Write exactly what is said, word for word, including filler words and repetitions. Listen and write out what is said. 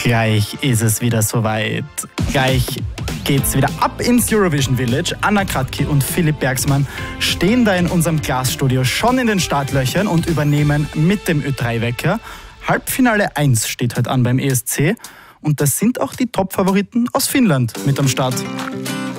Gleich ist es wieder soweit. Gleich geht's wieder ab ins Eurovision Village. Anna Kratky und Philipp Bergsmann stehen da in unserem Glasstudio schon in den Startlöchern und übernehmen mit dem Ö drei Wecker. Halbfinale eins steht heute an beim E S C. Und das sind auch die Top-Favoriten aus Finnland mit am Start.